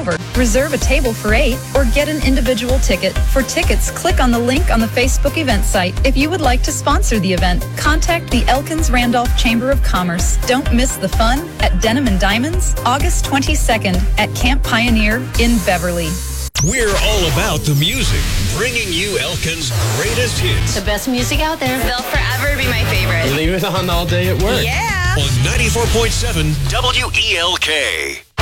over. Reserve a table for 8 or get an individual ticket. For tickets, click on the link on the Facebook event site. If you would like to sponsor the event, contact the Elkins Randolph Chamber of Commerce. Don't miss the fun at Denim and Diamonds, August 22nd at Camp Pioneer in Beverly. We're all about the music, bringing you Elkins' greatest hits. The best music out there. They'll forever be my favorite. Leave it on all day at work. Yeah. On 94.7 WELK.